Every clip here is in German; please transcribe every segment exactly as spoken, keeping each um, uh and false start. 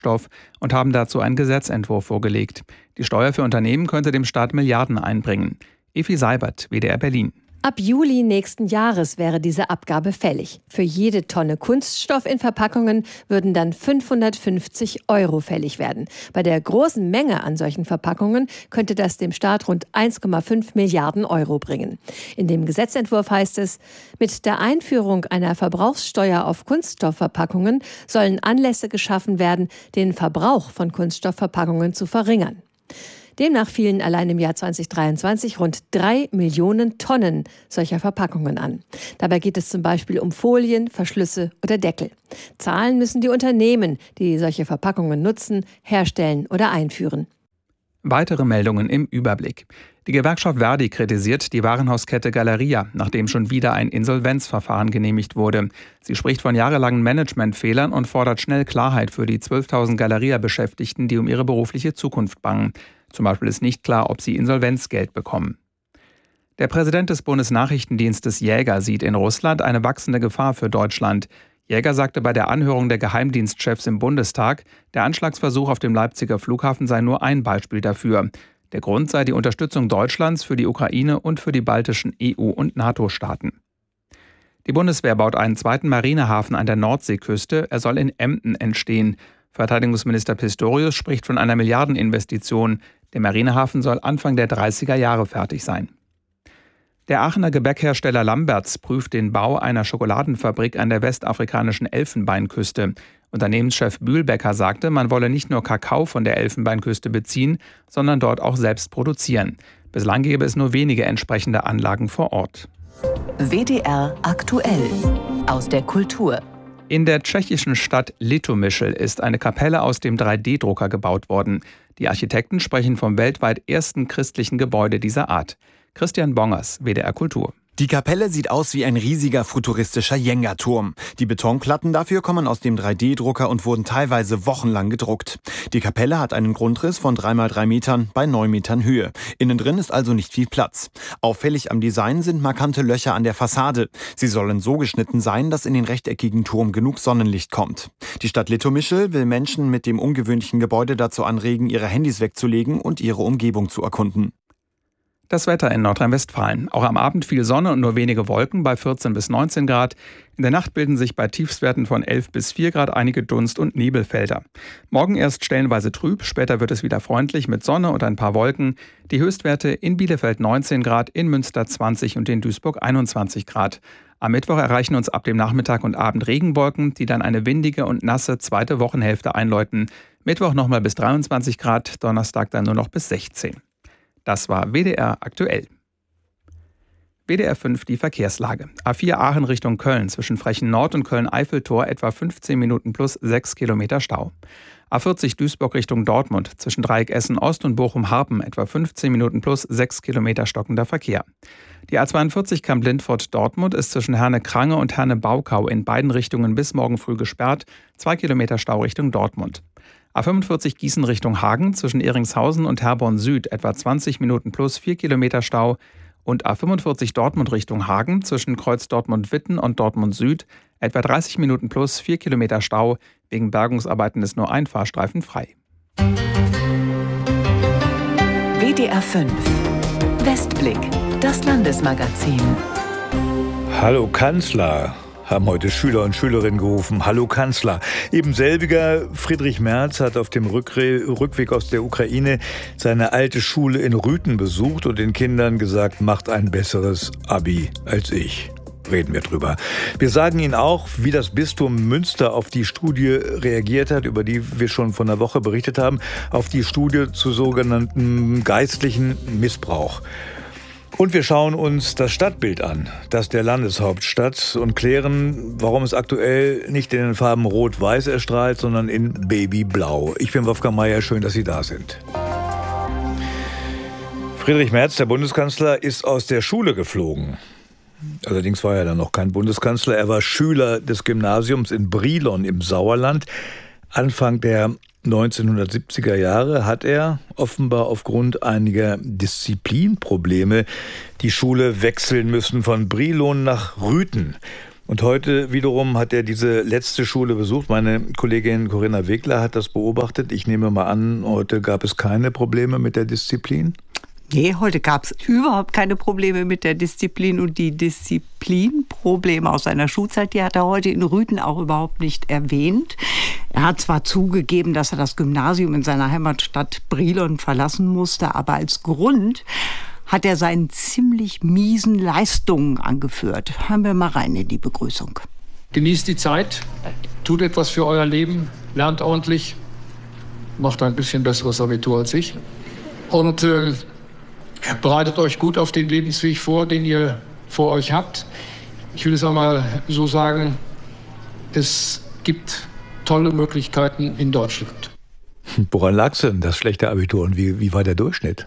Kunststoff und haben dazu einen Gesetzentwurf vorgelegt. Die Steuer für Unternehmen könnte dem Staat Milliarden einbringen. Evi Seibert, W D R Berlin. Ab Juli nächsten Jahres wäre diese Abgabe fällig. Für jede Tonne Kunststoff in Verpackungen würden dann fünfhundertfünfzig Euro fällig werden. Bei der großen Menge an solchen Verpackungen könnte das dem Staat rund eins Komma fünf Milliarden Euro bringen. In dem Gesetzentwurf heißt es, mit der Einführung einer Verbrauchssteuer auf Kunststoffverpackungen sollen Anlässe geschaffen werden, den Verbrauch von Kunststoffverpackungen zu verringern. Demnach fielen allein im Jahr zweitausenddreiundzwanzig rund drei Millionen Tonnen solcher Verpackungen an. Dabei geht es zum Beispiel um Folien, Verschlüsse oder Deckel. Zahlen müssen die Unternehmen, die solche Verpackungen nutzen, herstellen oder einführen. Weitere Meldungen im Überblick. Die Gewerkschaft Verdi kritisiert die Warenhauskette Galeria, nachdem schon wieder ein Insolvenzverfahren genehmigt wurde. Sie spricht von jahrelangen Managementfehlern und fordert schnell Klarheit für die zwölftausend Galeria-Beschäftigten, die um ihre berufliche Zukunft bangen. Zum Beispiel ist nicht klar, ob sie Insolvenzgeld bekommen. Der Präsident des Bundesnachrichtendienstes Jäger sieht in Russland eine wachsende Gefahr für Deutschland. Jäger sagte bei der Anhörung der Geheimdienstchefs im Bundestag, der Anschlagsversuch auf dem Leipziger Flughafen sei nur ein Beispiel dafür. Der Grund sei die Unterstützung Deutschlands für die Ukraine und für die baltischen E U- und NATO-Staaten. Die Bundeswehr baut einen zweiten Marinehafen an der Nordseeküste. Er soll in Emden entstehen. Verteidigungsminister Pistorius spricht von einer Milliardeninvestition. Der Marinehafen soll Anfang der dreißiger Jahre fertig sein. Der Aachener Gebäckhersteller Lamberts prüft den Bau einer Schokoladenfabrik an der westafrikanischen Elfenbeinküste. Unternehmenschef Bühlbecker sagte, man wolle nicht nur Kakao von der Elfenbeinküste beziehen, sondern dort auch selbst produzieren. Bislang gäbe es nur wenige entsprechende Anlagen vor Ort. W D R aktuell aus der Kultur. In der tschechischen Stadt Litomyšl ist eine Kapelle aus dem drei D Drucker gebaut worden. Die Architekten sprechen vom weltweit ersten christlichen Gebäude dieser Art. Christian Bongers, W D R Kultur. Die Kapelle sieht aus wie ein riesiger futuristischer Jenga-Turm. Die Betonplatten dafür kommen aus dem drei D Drucker und wurden teilweise wochenlang gedruckt. Die Kapelle hat einen Grundriss von drei mal drei Metern bei neun Metern Höhe. Innen drin ist also nicht viel Platz. Auffällig am Design sind markante Löcher an der Fassade. Sie sollen so geschnitten sein, dass in den rechteckigen Turm genug Sonnenlicht kommt. Die Stadt Litomyšl will Menschen mit dem ungewöhnlichen Gebäude dazu anregen, ihre Handys wegzulegen und ihre Umgebung zu erkunden. Das Wetter in Nordrhein-Westfalen. Auch am Abend viel Sonne und nur wenige Wolken bei vierzehn bis neunzehn Grad. In der Nacht bilden sich bei Tiefstwerten von elf bis vier Grad einige Dunst- und Nebelfelder. Morgen erst stellenweise trüb, später wird es wieder freundlich mit Sonne und ein paar Wolken. Die Höchstwerte in Bielefeld neunzehn Grad, in Münster zwanzig und in Duisburg einundzwanzig Grad. Am Mittwoch erreichen uns ab dem Nachmittag und Abend Regenwolken, die dann eine windige und nasse zweite Wochenhälfte einläuten. Mittwoch nochmal bis dreiundzwanzig Grad, Donnerstag dann nur noch bis sechzehn. Das war W D R aktuell. W D R fünf die Verkehrslage. A vier Aachen Richtung Köln zwischen Frechen Nord und Köln-Eiffeltor etwa fünfzehn Minuten plus sechs Kilometer Stau. A vierzig Duisburg Richtung Dortmund zwischen Dreieck Essen Ost und Bochum-Harpen etwa fünfzehn Minuten plus sechs Kilometer stockender Verkehr. Die A zweiundvierzig Kamp-Lindfort-Dortmund ist zwischen Herne-Krange und Herne-Baukau in beiden Richtungen bis morgen früh gesperrt, zwei Kilometer Stau Richtung Dortmund. A fünfundvierzig Gießen Richtung Hagen zwischen Eringshausen und Herborn Süd etwa zwanzig Minuten plus vier Kilometer Stau und A fünfundvierzig Dortmund Richtung Hagen zwischen Kreuz Dortmund-Witten und Dortmund Süd etwa dreißig Minuten plus vier Kilometer Stau. Wegen Bergungsarbeiten ist nur ein Fahrstreifen frei. W D R fünf Westblick, das Landesmagazin. Hallo Kanzler, haben heute Schüler und Schülerinnen gerufen. Hallo Kanzler. Eben selbiger Friedrich Merz hat auf dem Rückre- Rückweg aus der Ukraine seine alte Schule in Rüthen besucht und den Kindern gesagt, macht ein besseres Abi als ich. Reden wir drüber. Wir sagen Ihnen auch, wie das Bistum Münster auf die Studie reagiert hat, über die wir schon vor einer Woche berichtet haben, auf die Studie zu sogenannten geistlichen Missbrauch. Und wir schauen uns das Stadtbild an, das der Landeshauptstadt, und klären, warum es aktuell nicht in den Farben Rot-Weiß erstrahlt, sondern in Babyblau. Ich bin Wolfgang Mayer, schön, dass Sie da sind. Friedrich Merz, der Bundeskanzler, ist aus der Schule geflogen. Allerdings war er dann noch kein Bundeskanzler. Er war Schüler des Gymnasiums in Brilon im Sauerland. Anfang der neunzehnhundertsiebziger Jahre hat er offenbar aufgrund einiger Disziplinprobleme die Schule wechseln müssen von Brilon nach Rüthen. Und heute wiederum hat er diese letzte Schule besucht. Meine Kollegin Corinna Wegler hat das beobachtet. Ich nehme mal an, heute gab es keine Probleme mit der Disziplin? Nee, heute gab es überhaupt keine Probleme mit der Disziplin. Und die Disziplinprobleme aus seiner Schulzeit, die hat er heute in Rüthen auch überhaupt nicht erwähnt. Er hat zwar zugegeben, dass er das Gymnasium in seiner Heimatstadt Brilon verlassen musste, aber als Grund hat er seinen ziemlich miesen Leistungen angeführt. Hören wir mal rein in die Begrüßung. Genießt die Zeit, tut etwas für euer Leben, lernt ordentlich, macht ein bisschen besseres Abitur als ich und äh, bereitet euch gut auf den Lebensweg vor, den ihr vor euch habt. Ich will es auch mal so sagen, es gibt tolle Möglichkeiten in Deutschland. Woran lag es denn, das schlechte Abitur, und wie, wie war der Durchschnitt?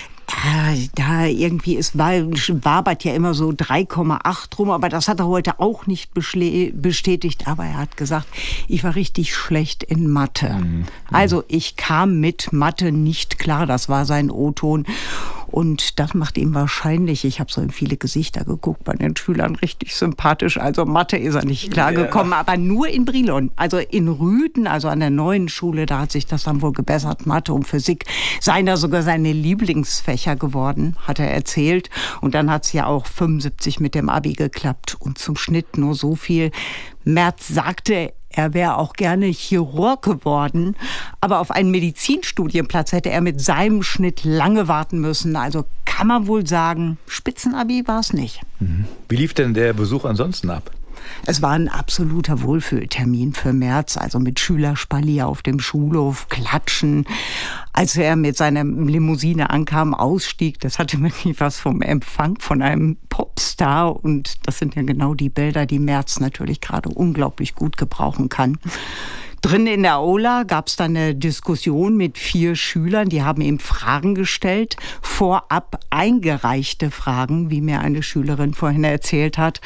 Ja, da irgendwie, es war, wabert ja immer so drei Komma acht rum, aber das hat er heute auch nicht bestätigt. Aber er hat gesagt, ich war richtig schlecht in Mathe. Mhm. Also ich kam mit Mathe nicht klar, das war sein O-Ton. Und das macht ihm wahrscheinlich, ich habe so in viele Gesichter geguckt, bei den Schülern richtig sympathisch. Also Mathe ist er nicht klargekommen, ja. Aber nur in Brilon. Also in Rüthen, also an der neuen Schule, da hat sich das dann wohl gebessert. Mathe und Physik seien da sogar seine Lieblingsfächer geworden, hat er erzählt. Und dann hat es ja auch fünfundsiebzig mit dem Abi geklappt. Und zum Schnitt nur so viel. Merz sagte, er wäre auch gerne Chirurg geworden, aber auf einen Medizinstudienplatz hätte er mit seinem Schnitt lange warten müssen. Also kann man wohl sagen, Spitzenabi war es nicht. Wie lief denn der Besuch ansonsten ab? Es war ein absoluter Wohlfühltermin für Merz, also mit Schülerspalier auf dem Schulhof, Klatschen. Als er mit seiner Limousine ankam, ausstieg, das hatte wirklich was vom Empfang von einem Popstar. Und das sind ja genau die Bilder, die Merz natürlich gerade unglaublich gut gebrauchen kann. Drin in der Aula gab es dann eine Diskussion mit vier Schülern, die haben ihm Fragen gestellt, vorab eingereichte Fragen, wie mir eine Schülerin vorhin erzählt hat.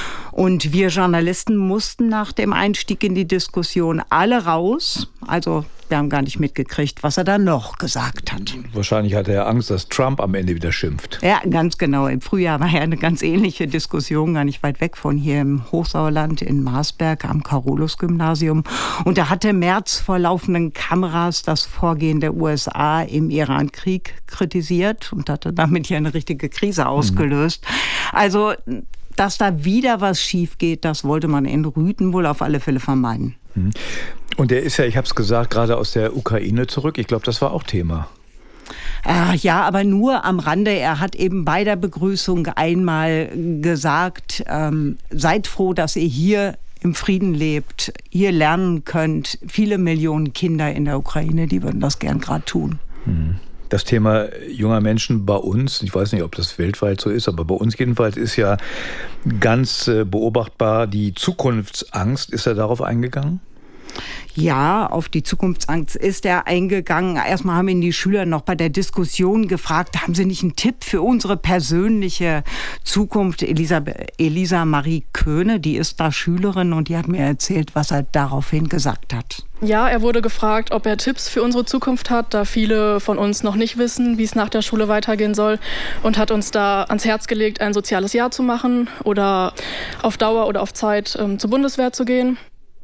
Und wir Journalisten mussten nach dem Einstieg in die Diskussion alle raus. Also wir haben gar nicht mitgekriegt, was er da noch gesagt hat. Wahrscheinlich hatte er Angst, dass Trump am Ende wieder schimpft. Ja, ganz genau. Im Frühjahr war ja eine ganz ähnliche Diskussion, gar nicht weit weg von hier im Hochsauerland in Marsberg am Carolus-Gymnasium. Und da hatte Merz vor laufenden Kameras das Vorgehen der U S A im Iran-Krieg kritisiert und hatte damit ja eine richtige Krise ausgelöst. Mhm. Also dass da wieder was schief geht, das wollte man in Rüthen wohl auf alle Fälle vermeiden. Und er ist ja, ich habe es gesagt, gerade aus der Ukraine zurück. Ich glaube, das war auch Thema. Äh, ja, aber nur am Rande. Er hat eben bei der Begrüßung einmal gesagt, ähm, seid froh, dass ihr hier im Frieden lebt, hier lernen könnt. Viele Millionen Kinder in der Ukraine, die würden das gern gerade tun. Mhm. Das Thema junger Menschen bei uns, ich weiß nicht, ob das weltweit so ist, aber bei uns jedenfalls ist ja ganz beobachtbar die Zukunftsangst. Ist er darauf eingegangen? Ja, auf die Zukunftsangst ist er eingegangen. Erstmal haben ihn die Schüler noch bei der Diskussion gefragt, haben Sie nicht einen Tipp für unsere persönliche Zukunft? Elisa, Elisa Marie Köhne, die ist da Schülerin und die hat mir erzählt, was er daraufhin gesagt hat. Ja, er wurde gefragt, ob er Tipps für unsere Zukunft hat, da viele von uns noch nicht wissen, wie es nach der Schule weitergehen soll, und hat uns da ans Herz gelegt, ein soziales Jahr zu machen oder auf Dauer oder auf Zeit ähm, zur Bundeswehr zu gehen.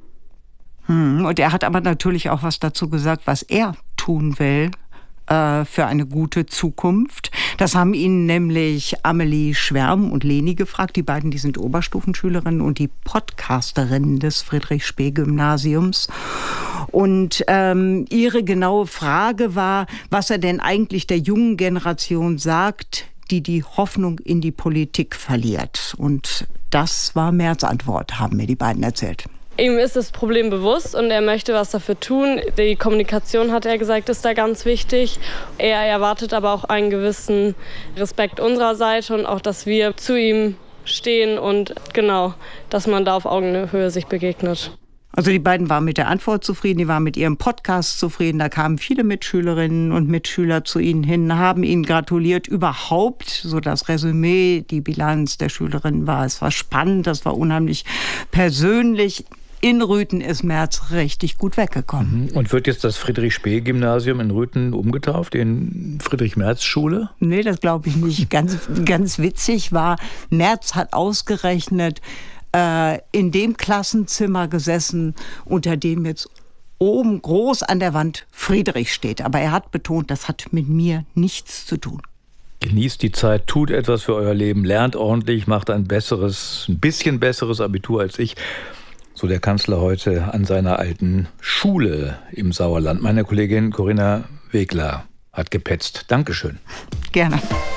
Und er hat aber natürlich auch was dazu gesagt, was er tun will äh, für eine gute Zukunft. Das haben ihn nämlich Amelie Schwärm und Leni gefragt. Die beiden, die sind Oberstufenschülerinnen und die Podcasterinnen des Friedrich-Spee-Gymnasiums. Und ähm, ihre genaue Frage war, was er denn eigentlich der jungen Generation sagt, die die Hoffnung in die Politik verliert. Und das war Merz' Antwort, haben mir die beiden erzählt. Ihm ist das Problem bewusst und er möchte was dafür tun. Die Kommunikation, hat er gesagt, ist da ganz wichtig. Er erwartet aber auch einen gewissen Respekt unserer Seite und auch, dass wir zu ihm stehen und genau, dass man da auf Augenhöhe sich begegnet. Also die beiden waren mit der Antwort zufrieden, die waren mit ihrem Podcast zufrieden. Da kamen viele Mitschülerinnen und Mitschüler zu ihnen hin, haben ihnen gratuliert. Überhaupt, so das Resümee, die Bilanz der Schülerinnen war, es war spannend, das war unheimlich persönlich. In Rüthen ist Merz richtig gut weggekommen. Und wird jetzt das Friedrich-Spee-Gymnasium in Rüthen umgetauft in Friedrich-Merz-Schule? Nee, das glaube ich nicht. Ganz, ganz witzig war, Merz hat ausgerechnet, äh, in dem Klassenzimmer gesessen, unter dem jetzt oben groß an der Wand Friedrich steht. Aber er hat betont, das hat mit mir nichts zu tun. Genießt die Zeit, tut etwas für euer Leben, lernt ordentlich, macht ein besseres, ein bisschen besseres Abitur als ich. So der Kanzler heute an seiner alten Schule im Sauerland. Meine Kollegin Corinna Wegler hat gepetzt. Dankeschön. Gerne.